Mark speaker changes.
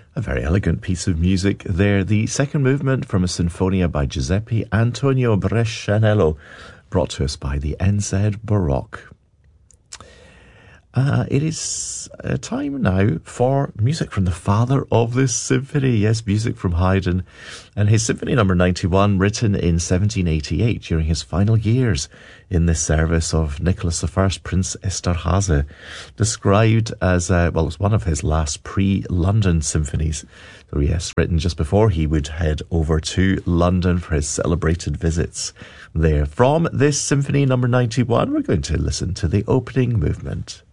Speaker 1: A very elegant piece of music there. The second movement from a Sinfonia by Giuseppe Antonio Brescianello, brought to us by the NZ Baroque. It is time now for music from the father of this symphony. Yes, music from Haydn and his Symphony Number 91, written in 1788 during his final years in the service of Nicholas I, Prince Esterhazy, described as, it was one of his last pre-London symphonies. So yes, written just before he would head over to London for his celebrated visits there. From this Symphony Number 91, we're going to listen to the opening movement.